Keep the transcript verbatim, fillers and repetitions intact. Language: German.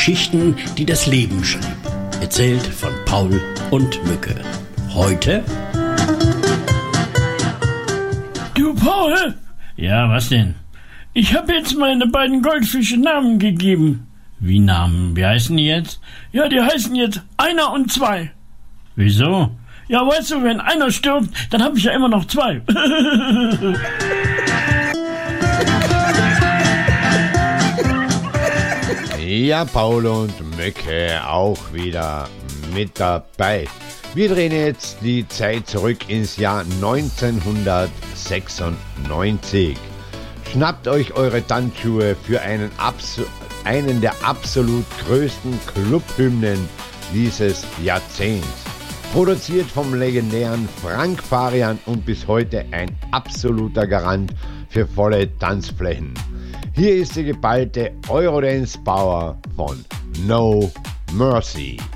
Geschichten, die das Leben schrieb. Erzählt von Paul und Mücke. Heute... Du, Paul! Ja, was denn? Ich habe jetzt meine beiden Goldfische Namen gegeben. Wie Namen? Wie heißen die jetzt? Ja, die heißen jetzt Einer und Zwei. Wieso? Ja, weißt du, wenn einer stirbt, dann habe ich ja immer noch zwei. Ja, Paul und Mücke auch wieder mit dabei. Wir drehen jetzt die Zeit zurück ins Jahr neunzehnhundertsechsundneunzig. Schnappt euch eure Tanzschuhe für einen, Absu- einen der absolut größten Clubhymnen dieses Jahrzehnts. Produziert vom legendären Frank Farian und bis heute ein absoluter Garant für volle Tanzflächen. Hier ist die geballte Eurodance Power von No Mercy.